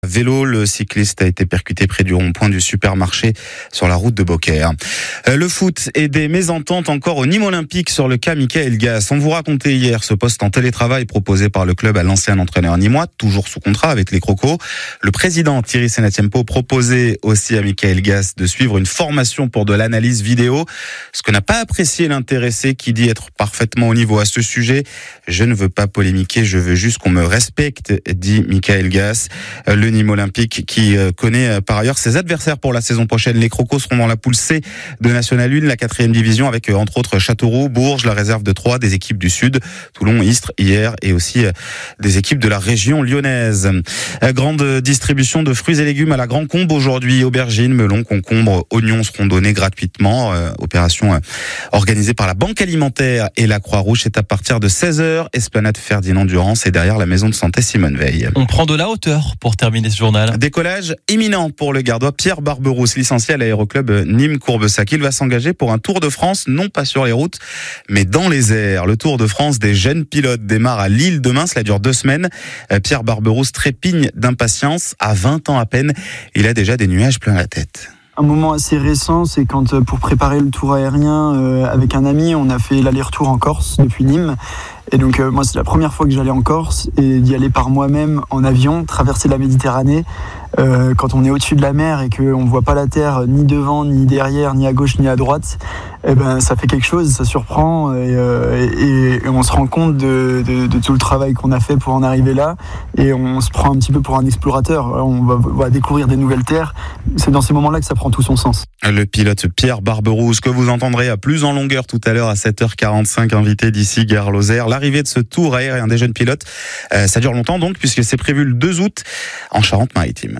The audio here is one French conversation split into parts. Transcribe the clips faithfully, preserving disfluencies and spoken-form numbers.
Vélo, le cycliste a été percuté près du rond-point du supermarché sur la route de Beaucaire. Le foot et des mésententes encore au Nîmes Olympique sur le cas Michael Gass. On vous racontait hier ce poste en télétravail proposé par le club à l'ancien entraîneur nîmois, toujours sous contrat avec les Crocos. Le président Thierry Senatiempo proposait aussi à Michael Gass de suivre une formation pour de l'analyse vidéo. Ce que n'a pas apprécié l'intéressé qui dit être parfaitement au niveau à ce sujet. Je ne veux pas polémiquer, je veux juste qu'on me respecte, dit Michael Gass. Le Nîmes Olympique qui connaît par ailleurs ses adversaires pour la saison prochaine. Les Crocos seront dans la poule C de National un, la quatrième division, avec entre autres Châteauroux, Bourges, la réserve de Troyes, des équipes du Sud, Toulon, Istres hier et aussi des équipes de la région lyonnaise. Grande distribution de fruits et légumes à la Grand Combe aujourd'hui. Aubergines, melons, concombres, oignons seront donnés gratuitement. Opération organisée par la Banque Alimentaire et la Croix-Rouge. C'est à partir de seize heures, esplanade Ferdinand Durand, c'est derrière la maison de santé Simone Veil. On prend de la hauteur pour terminer ce journal. Décollage imminent pour le Gardois Pierre Barberousse, licencié à l'aéroclub Nîmes-Courbesac. Il va s'engager pour un Tour de France, non pas sur les routes, mais dans les airs. Le Tour de France des jeunes pilotes démarre à Lille demain. Cela dure deux semaines. Pierre Barberousse trépigne d'impatience. À vingt ans à peine, il a déjà des nuages plein la tête. Un moment assez récent, c'est quand pour préparer le tour aérien euh, avec un ami, on a fait l'aller-retour en Corse depuis Nîmes. Et donc euh, moi c'est la première fois que j'allais en Corse et d'y aller par moi-même en avion, traverser la Méditerranée. Euh, quand on est au-dessus de la mer et qu'on ne voit pas la terre ni devant, ni derrière, ni à gauche, ni à droite, eh ben, ça fait quelque chose, ça surprend et, euh, et, et on se rend compte de, de, de tout le travail qu'on a fait pour en arriver là et on se prend un petit peu pour un explorateur. On va, va découvrir des nouvelles terres. C'est dans ces moments-là que ça prend tout son sens. Le pilote Pierre Barberousse, que vous entendrez à plus en longueur tout à l'heure à sept heures quarante-cinq, invité d'ici Gare Lozère. L'arrivée de ce tour aérien des jeunes pilotes, euh, ça dure longtemps donc, puisque c'est prévu le deux août en Charente-Maritime.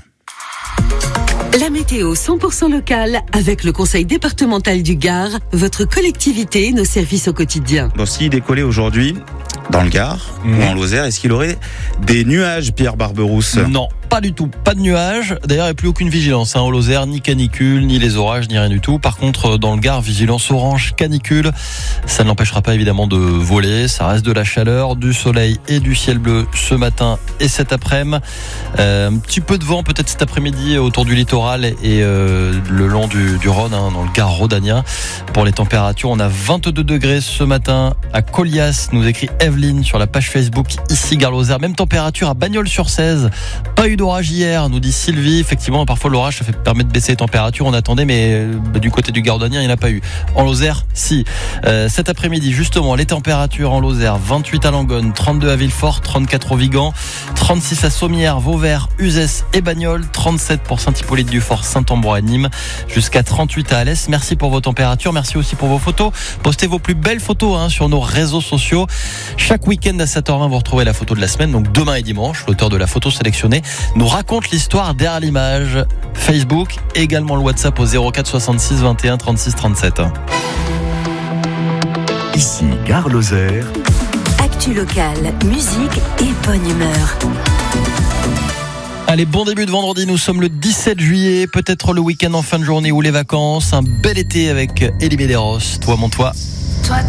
La météo cent pour cent locale avec le conseil départemental du Gard, votre collectivité, nos services au quotidien. Bon, s'il décollait aujourd'hui dans le Gard mmh. ou en Lozère, est-ce qu'il aurait des nuages, Pierre Barberousse ? Non, pas du tout, pas de nuages. D'ailleurs, il n'y a plus aucune vigilance hein, au Lozère, ni canicule, ni les orages, ni rien du tout. Par contre, dans le Gard, vigilance orange, canicule. Ça ne l'empêchera pas évidemment de voler. Ça reste de la chaleur, du soleil et du ciel bleu ce matin et cet après-midi. Euh, un petit peu de vent peut-être cet après-midi autour du littoral et euh, le long du, du Rhône, hein, dans le Gard rhodanien. Pour les températures, on a vingt-deux degrés ce matin à Colias, nous écrit Evelyne sur la page Facebook ici Gare Lozère. Même température à Bagnols-sur-Cèze. Pas eu d'orage hier, nous dit Sylvie. Effectivement, parfois l'orage, ça fait permet de baisser les températures. On attendait, mais bah, du côté du Gardonien, il n'y en a pas eu. En Lozère, si. Euh, cet après-midi, justement, les températures en Lozère, vingt-huit à Langonne, trente-deux à Villefort, trente-quatre au Vigan, trente-six à Sommières, Vauvert, Uzès et Bagnols, trente-sept pour Saint-Hippolyte-du-Fort, Saint-Ambroix et Nîmes, jusqu'à trente-huit à Alès. Merci pour vos températures, merci aussi pour vos photos. Postez vos plus belles photos hein, sur nos réseaux sociaux. Chaque week-end à sept heures vingt, vous retrouvez la photo de la semaine. Donc demain et dimanche, l'auteur de la photo sélectionnée nous raconte l'histoire derrière l'image. Facebook, également le WhatsApp au zéro quatre soixante-six vingt et un trente-six trente-sept. Ici Gare Lozère. Actu locale, musique et bonne humeur. Allez, bon début de vendredi, nous sommes le dix-sept juillet, peut-être le week-end en fin de journée ou les vacances. Un bel été avec Elie Medeiros, Toi mon toi. Toi